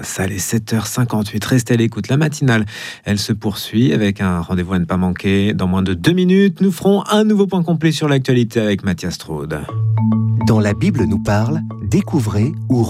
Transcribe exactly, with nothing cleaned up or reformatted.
Ça, les sept heures cinquante-huit. Restez à l'écoute. La matinale, elle se poursuit avec un rendez-vous à ne pas manquer. Dans moins de deux minutes, nous ferons un nouveau point complet sur l'actualité avec Mathias Straude. Dans la Bible nous parle, découvrez ou